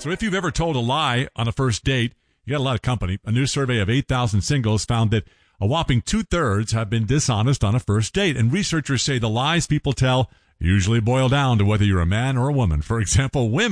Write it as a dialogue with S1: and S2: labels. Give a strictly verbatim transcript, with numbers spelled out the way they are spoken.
S1: So if you've ever told a lie on a first date, you got a lot of company. A new survey of eight thousand singles found that a whopping two-thirds have been dishonest on a first date. And researchers say the lies people tell usually boil down to whether you're a man or a woman. For example, women